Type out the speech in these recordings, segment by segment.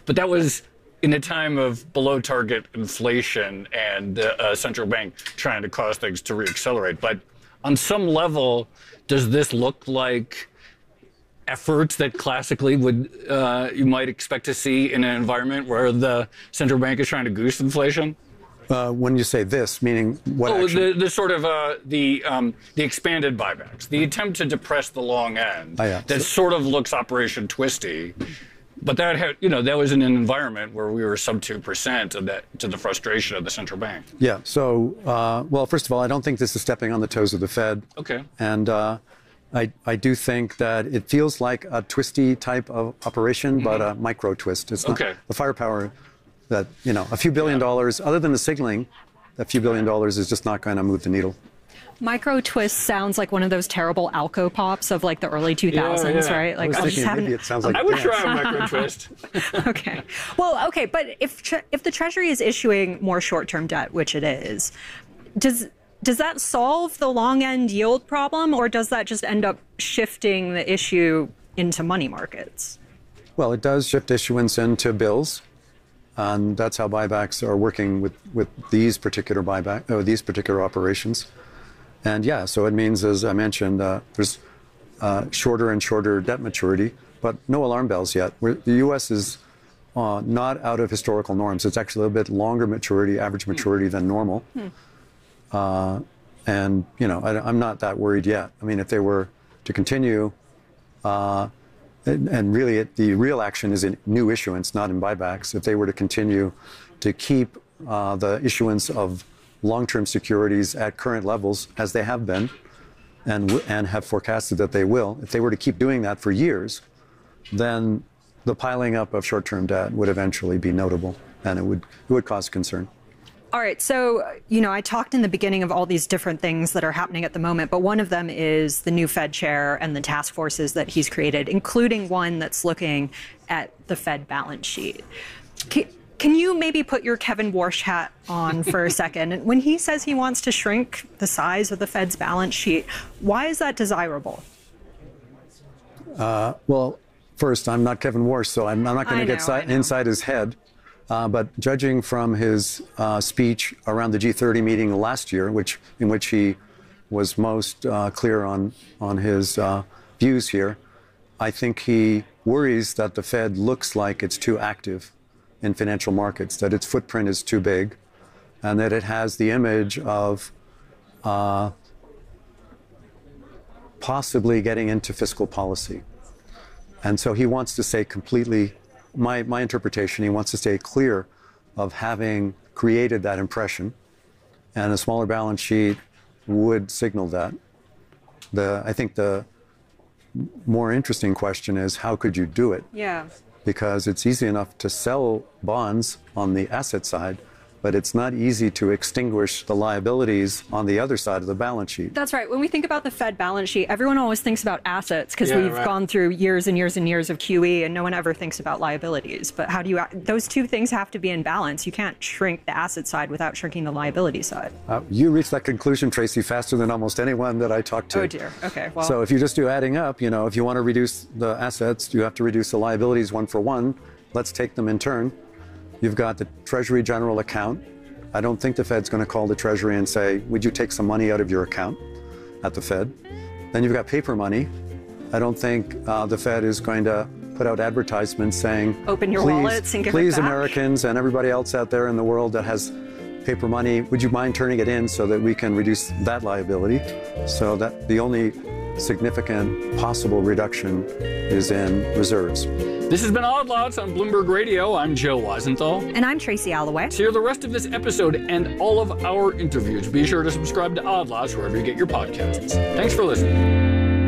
But that was in a time of below target inflation and the central bank trying to cause things to reaccelerate. But on some level, does this look like efforts that classically would you might expect to see in an environment where the central bank is trying to goose inflation? When you say this, meaning what action? The sort of the expanded buybacks, the attempt to depress the long end. That sort of looks Operation Twisty. But that had, that was in an environment where we were sub 2%, and that to the frustration of the central bank. Yeah. So, well, first of all, I don't think this is stepping on the toes of the Fed. Okay. And I do think that it feels like a twisty type of operation, but a micro twist. It's not the firepower that a few $billion dollars, other than the signaling, a few $1 billion is just not going to move the needle. Micro twist sounds like one of those terrible Alco pops of like the early 2000s, right? Like maybe it sounds like I would try a micro twist. Okay. Well, okay, but if the Treasury is issuing more short-term debt, which it is, does that solve the long end yield problem, or does that just end up shifting the issue into money markets? Well, it does shift issuance into bills. And that's how buybacks are working with these particular these particular operations. And yeah, so it means, as I mentioned, there's shorter and shorter debt maturity, but no alarm bells yet. The U.S. is not out of historical norms. It's actually a bit longer maturity, average maturity than normal. And, I'm not that worried yet. I mean, if they were to continue, and really the real action is in new issuance, not in buybacks. If they were to continue to keep the issuance of long-term securities at current levels, as they have been, and have forecasted that they will, if they were to keep doing that for years, then the piling up of short-term debt would eventually be notable, and it would cause concern. All right, so, I talked in the beginning of all these different things that are happening at the moment, but one of them is the new Fed chair and the task forces that he's created, including one that's looking at the Fed balance sheet. Can you maybe put your Kevin Warsh hat on for a second? When he says he wants to shrink the size of the Fed's balance sheet, why is that desirable? Well, first, I'm not Kevin Warsh, so I'm not going to get inside his head. But judging from his speech around the G30 meeting last year, in which he was most clear on his views here, I think he worries that the Fed looks like it's too active in financial markets, that its footprint is too big, and that it has the image of possibly getting into fiscal policy. And so he wants to say completely, my interpretation, he wants to stay clear of having created that impression, and a smaller balance sheet would signal that. I think the more interesting question is, how could you do it? Yeah. Because it's easy enough to sell bonds on the asset side, but it's not easy to extinguish the liabilities on the other side of the balance sheet. That's right. When we think about the Fed balance sheet, everyone always thinks about assets because we've gone through years and years and years of QE, and no one ever thinks about liabilities. But how do you? Those two things have to be in balance. You can't shrink the asset side without shrinking the liability side. You reached that conclusion, Tracy, faster than almost anyone that I talked to. Oh dear. Okay. Well. So if you just do adding up, if you want to reduce the assets, you have to reduce the liabilities one for one. Let's take them in turn. You've got the Treasury General Account. I don't think the Fed's going to call the Treasury and say, would you take some money out of your account at the Fed? Then you've got paper money. I don't think the Fed is going to put out advertisements saying, open your wallets and give it back. Please, Americans and everybody else out there in the world that has paper money, would you mind turning it in so that we can reduce that liability? So that the only significant possible reduction is in reserves. This has been Odd Lots on Bloomberg Radio. I'm Joe Weisenthal. And I'm Tracy Alloway. To hear the rest of this episode and all of our interviews, be sure to subscribe to Odd Lots wherever you get your podcasts. Thanks for listening.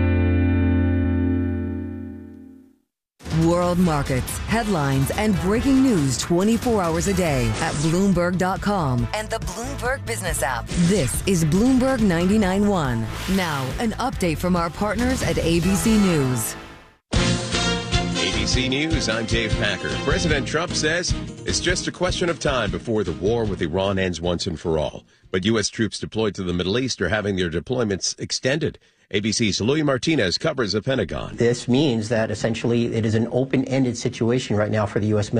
World markets, headlines, and breaking news 24 hours a day at Bloomberg.com and the Bloomberg Business app. This is Bloomberg 99.1. Now, an update from our partners at ABC News. ABC News, I'm Dave Packer. President Trump says it's just a question of time before the war with Iran ends once and for all. But U.S. troops deployed to the Middle East are having their deployments extended. ABC's Louis Martinez covers the Pentagon. This means that essentially it is an open-ended situation right now for the U.S. military.